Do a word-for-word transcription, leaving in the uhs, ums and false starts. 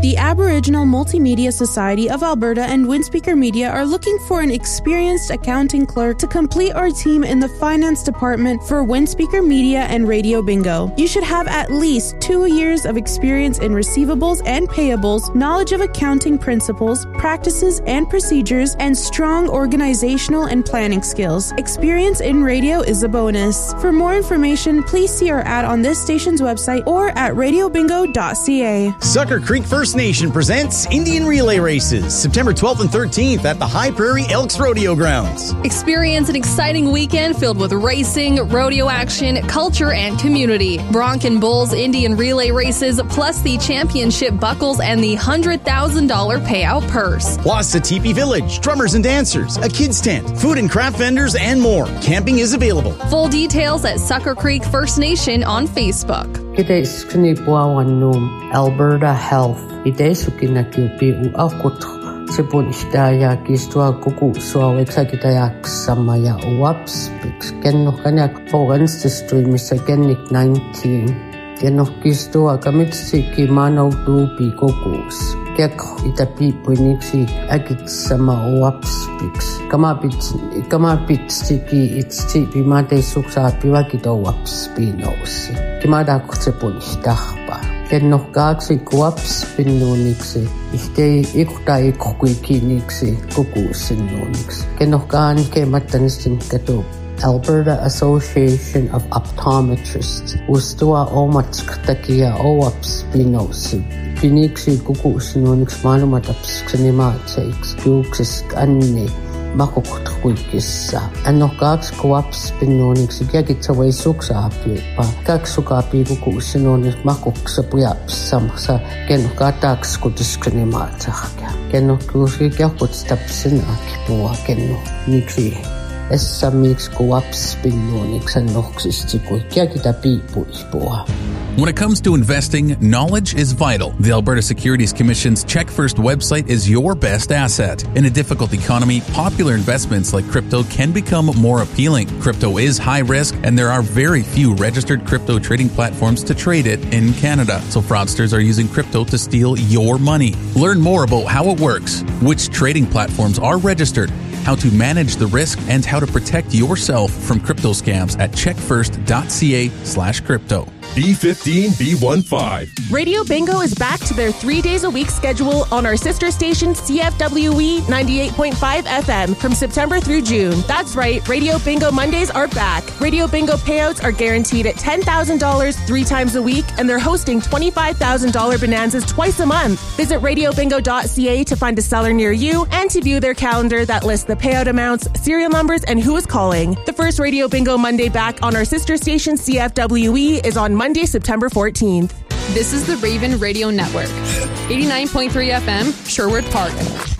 The Aboriginal Multimedia Society of Alberta and Windspeaker Media are looking for an experienced accounting clerk to complete our team in the finance department for Windspeaker Media and Radio Bingo. You should have at least two years of experience in receivables and payables, knowledge of accounting principles, practices and procedures, and strong organizational and planning skills. Experience in radio is a bonus. For more information, please see our ad on this station's website or at radio bingo dot c a. Sucker Creek First Nation presents Indian Relay Races, September twelfth and thirteenth at the High Prairie Elks Rodeo Grounds. Experience an exciting weekend filled with racing, rodeo action, culture, and community. Bronc and Bulls Indian Relay Races, plus the championship buckles and the one hundred thousand dollars payout purse. Plus a teepee village, drummers and dancers, a kids tent, food and craft vendors, and more. Camping is available. Full details at Sucker Creek First Nation on Facebook. Kidaiskuni puawanum Alberta Health. Ideisukina kiupi uakut sipun isdaya kistua kuku suaweksa kitayak samaya uaps pix kenno kanyak forens distremisa kennik nineteen. Kenno kistua kamitsi kimano tupi kukus. Kek itapi puniksi agit sama uaps pix. Kamapit kamapit stiki itsti pimate suksa piwakito uaps pinosi. Kimada kutsipun isdahpa. Kenno kaaksi kuaps pinnuniksi. Ihtei ikuta ikukikiniksi kukusinnuniksi. Kenno kaan kemattanistin katu. Alberta Association of Optometrists ustua omatsk takia oaps pinosi. Piniksi kukusinnuniksi maailmataps ksanimaatseiksi juuksis anni makukutkuikissa. Anno kaaks kuaps pinnuniksi kiakitsavai suksaapiupa. Kaaks sukaapi kukusinnuniksi makuksa pujaps samsa kenno kataks kutisksanimaatsakia. Kenno kuuski kiakutstapsin akipua kenno niksi. Essa miksi kuaps pinnuniksi annoksista kiakita piipuispua. When it comes to investing, knowledge is vital. The Alberta Securities Commission's Check First website is your best asset. In a difficult economy, popular investments like crypto can become more appealing. Crypto is high risk, and there are very few registered crypto trading platforms to trade it in Canada. So fraudsters are using crypto to steal your money. Learn more about how it works, which trading platforms are registered, how to manage the risk, and how to protect yourself from crypto scams at checkfirst.ca slash crypto. B fifteen B fifteen. Radio Bingo is back to their three days a week schedule on our sister station C F W E ninety-eight point five F M from September through June. That's right, Radio Bingo Mondays are back. Radio Bingo payouts are guaranteed at ten thousand dollars three times a week, and they're hosting twenty-five thousand dollars bonanzas twice a month. Visit radio bingo dot c a to find a seller near you and to view their calendar that lists the payout amounts, serial numbers, and who is calling. The first Radio Bingo Monday back on our sister station C F W E is on Monday, September fourteenth. This is the Raven Radio Network. eighty-nine point three F M, Sherwood Park.